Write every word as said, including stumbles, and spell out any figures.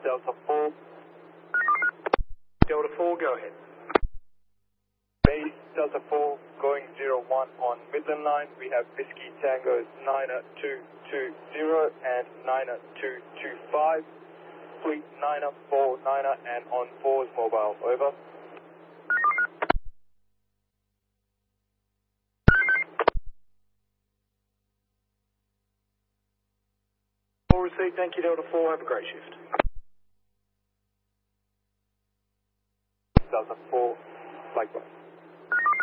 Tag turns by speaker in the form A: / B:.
A: Delta four.
B: Delta four, go ahead.
A: Base Delta four going zero one on Midland Line. We have Whiskey Tango nine two two zero and nine two two five. Fleet nine four nine and on fours mobile, over.
B: All received, thank you Delta four, have a great shift.
A: Delta four, likewise.